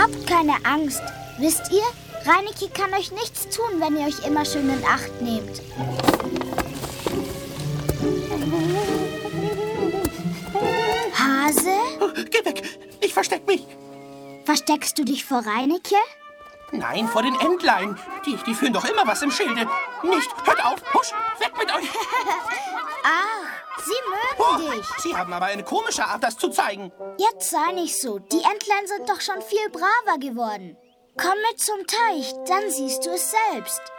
Habt keine Angst. Wisst ihr, Reineke kann euch nichts tun, wenn ihr euch immer schön in Acht nehmt. Hase? Oh, geh weg, ich versteck mich. Versteckst du dich vor Reineke? Nein, vor den Entlein. Die führen doch immer was im Schilde. Nicht, hört auf, husch, weg mit euch. Ach, sie mögen dich. Sie haben aber eine komische Art, das zu zeigen. Jetzt sei nicht so. Die Entlein sind doch schon viel braver geworden. Komm mit zum Teich, dann siehst du es selbst.